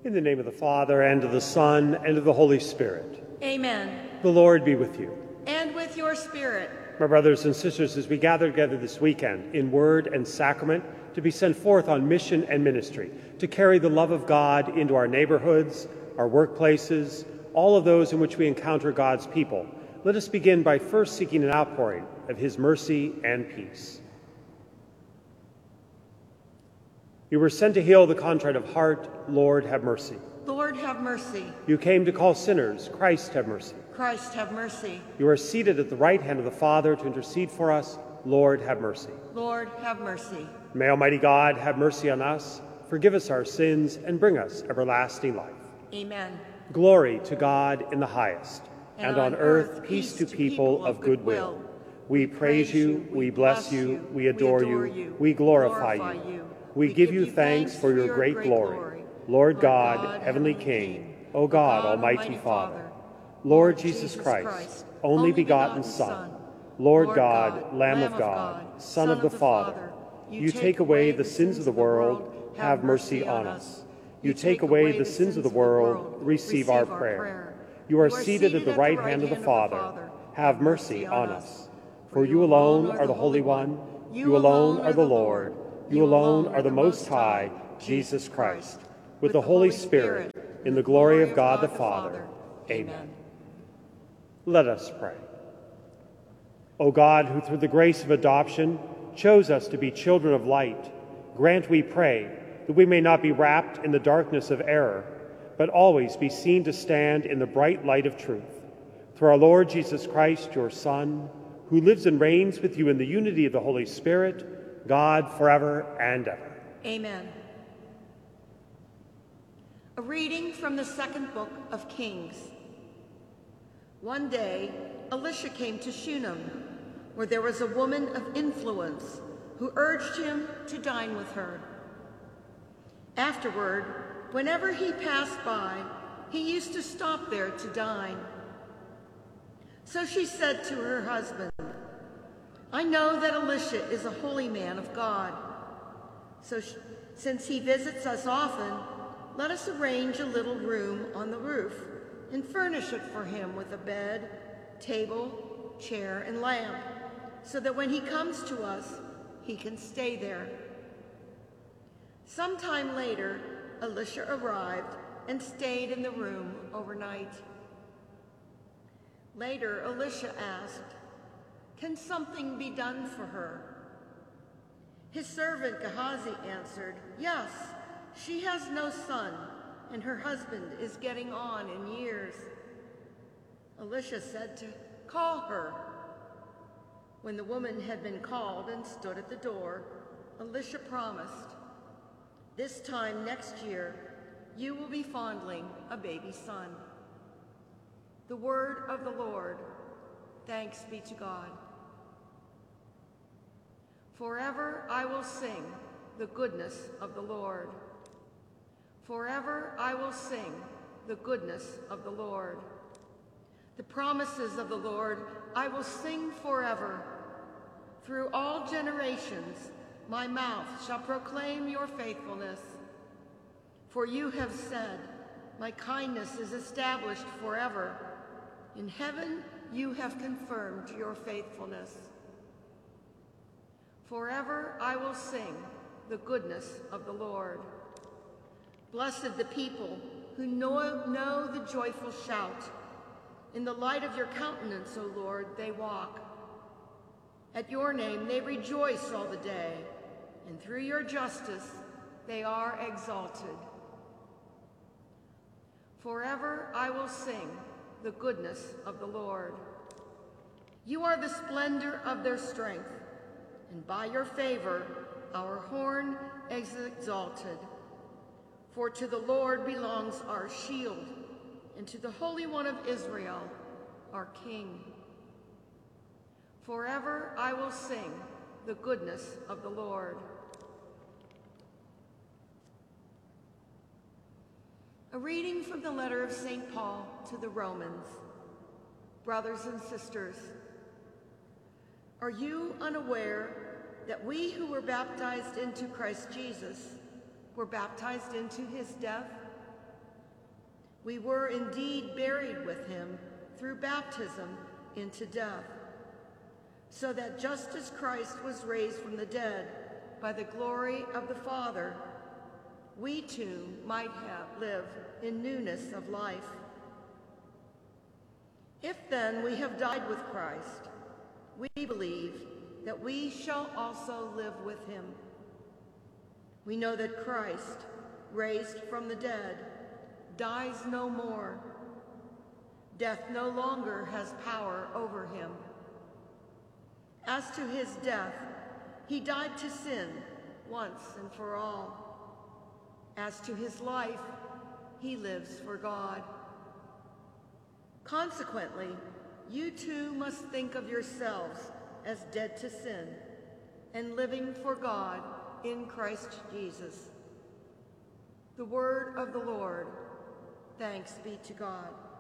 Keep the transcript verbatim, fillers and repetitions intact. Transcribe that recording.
In the name of the Father, and of the Son, and of the Holy Spirit. Amen. The Lord be with you. And with your spirit. My brothers and sisters, as we gather together this weekend in word and sacrament to be sent forth on mission and ministry, to carry the love of God into our neighborhoods, our workplaces, all of those in which we encounter God's people, let us begin by first seeking an outpouring of his mercy and peace. You were sent to heal the contrite of heart. Lord, have mercy. Lord, have mercy. You came to call sinners. Christ, have mercy. Christ, have mercy. You are seated at the right hand of the Father to intercede for us. Lord, have mercy. Lord, have mercy. May Almighty God have mercy on us, forgive us our sins, and bring us everlasting life. Amen. Glory to God in the highest, and, and on, on earth peace to people of good will. We praise you, we bless you, we adore you, we glorify you. We give you thanks for your great glory. Lord God, heavenly King, O God, almighty Father, Lord Jesus Christ, only begotten Son, Lord God, Lamb of God, Son of the Father, you take away the sins of the world, have mercy on us. You take away the sins of the world, receive our prayer. You are seated at the right hand of the Father, have mercy on us. For you alone are the Holy One, you alone are the Lord, you alone are the Most High, Jesus Christ, with the Holy Spirit, in the glory of God the Father. Amen. Let us pray. O God, who through the grace of adoption chose us to be children of light, grant, we pray, that we may not be wrapped in the darkness of error, but always be seen to stand in the bright light of truth. Through our Lord Jesus Christ, your Son, who lives and reigns with you in the unity of the Holy Spirit, God, forever and ever. Amen. A reading from the second book of Kings. One day, Elisha came to Shunem, where there was a woman of influence who urged him to dine with her. Afterward, whenever he passed by, he used to stop there to dine. So she said to her husband, I know that Elisha is a holy man of God. So sh- since he visits us often, let us arrange a little room on the roof and furnish it for him with a bed, table, chair, and lamp, so that when he comes to us, he can stay there. Sometime later, Elisha arrived and stayed in the room overnight. Later, Elisha asked, Can something be done for her? His servant Gehazi answered, Yes, she has no son, and her husband is getting on in years. Elisha said to call her. When the woman had been called and stood at the door, Elisha promised, This time next year, you will be fondling a baby son. The word of the Lord. Thanks be to God. Forever I will sing the goodness of the Lord. Forever I will sing the goodness of the Lord. The promises of the Lord I will sing forever. Through all generations my mouth shall proclaim your faithfulness. For you have said, my kindness is established forever. In heaven you have confirmed your faithfulness. Forever I will sing the goodness of the Lord. Blessed the people who know, know the joyful shout. In the light of your countenance, O Lord, they walk. At your name they rejoice all the day, and through your justice they are exalted. Forever I will sing the goodness of the Lord. You are the splendor of their strength, and by your favor our horn is exalted. For to the Lord belongs our shield, and to the Holy One of Israel, our King. Forever I will sing the goodness of the Lord. A reading from the letter of Saint Paul to the Romans. Brothers and sisters, are you unaware that we who were baptized into Christ Jesus were baptized into his death? We were indeed buried with him through baptism into death, so that just as Christ was raised from the dead by the glory of the Father, we too might have live in newness of life. If then we have died with Christ, we believe that we shall also live with him. We know that Christ, raised from the dead, dies no more. Death no longer has power over him. As to his death, he died to sin once and for all. As to his life, he lives for God. Consequently, you too must think of yourselves as dead to sin and living for God in Christ Jesus. The word of the Lord. Thanks be to God.